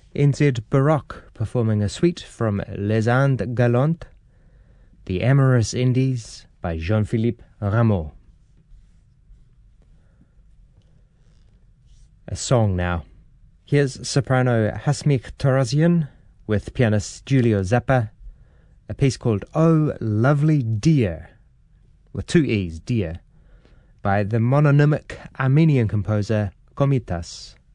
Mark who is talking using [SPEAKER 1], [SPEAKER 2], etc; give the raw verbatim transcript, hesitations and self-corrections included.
[SPEAKER 1] N Z Baroque performing a suite from Les Indes Galantes, The Amorous Indies by Jean-Philippe Rameau. A song now. Here's soprano Hasmikh Tarazian with pianist Giulio Zappa, a piece called Oh Lovely Dear, with two E's, Dear, by the mononymic Armenian composer Komitas.